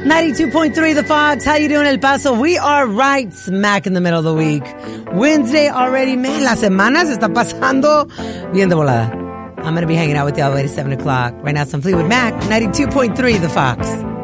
92.3 The Fox. How you doing, El Paso? We are right smack in the middle of the week. Wednesday already. Man, la semana se está pasando bien de volada. I'm going to be hanging out with y'all later 7 o'clock. Right now, some Fleetwood Mac. 92.3 The Fox.